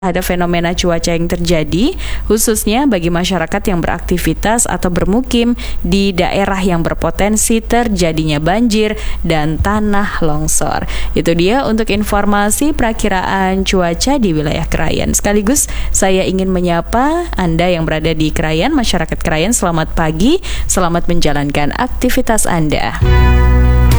ada fenomena cuaca yang terjadi, khususnya bagi masyarakat yang beraktivitas atau bermukim di daerah yang berpotensi terjadinya banjir dan tanah longsor. Itu dia untuk informasi perakiraan cuaca di wilayah Krayan. Sekaligus saya ingin menyapa Anda yang berada di Krayan, masyarakat Krayan, selamat pagi, selamat menjalankan aktivitas Anda.